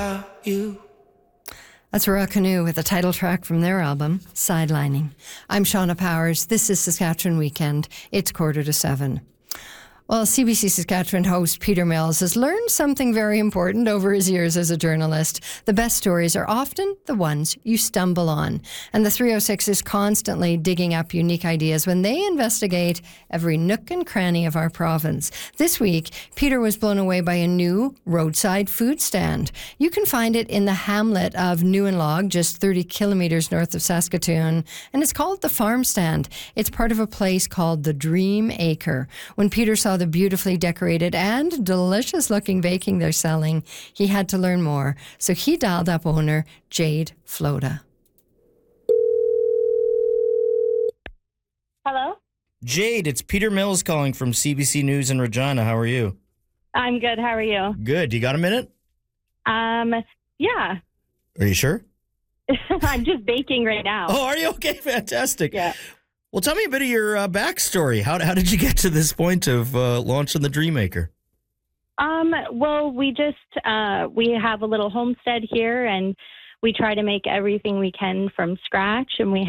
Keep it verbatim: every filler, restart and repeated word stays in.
You. That's Raw Canoe with the title track from their album, Sidelining. I'm Shauna Powers. This is Saskatchewan Weekend. It's quarter to seven. Well, C B C Saskatchewan host Peter Mills has learned something very important over his years as a journalist. The best stories are often the ones you stumble on. And the three oh six is constantly digging up unique ideas when they investigate every nook and cranny of our province. This week, Peter was blown away by a new roadside food stand. You can find it in the hamlet of Newenlog, just thirty kilometres north of Saskatoon, and it's called the Farm Stand. It's part of a place called the Dream Acre. When Peter saw the beautifully decorated and delicious-looking baking they're selling, he had to learn more. So he dialed up owner Jade Floda. Hello? Jade, it's Peter Mills calling from C B C News in Regina. How are you? I'm good. How are you? Good. You got a minute? Um, yeah. Are you sure? I'm just baking right now. Oh, are you? Okay, fantastic. Yeah. Well, tell me a bit of your uh, backstory. How, how did you get to this point of uh, launching the Dreammaker? Um, well, we just, uh, we have a little homestead here and we try to make everything we can from scratch. And we